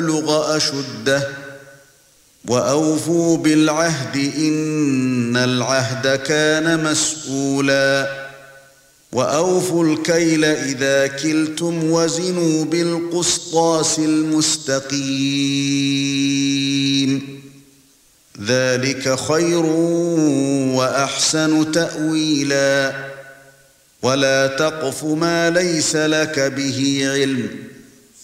يبلغ أشده وأوفوا بالعهد إن العهد كان مسؤولا وأوفوا الكيل إذا كلتم وزنوا بالقسطاس المستقيم ذلك خير وأحسن تأويلا ولا تقف ما ليس لك به علم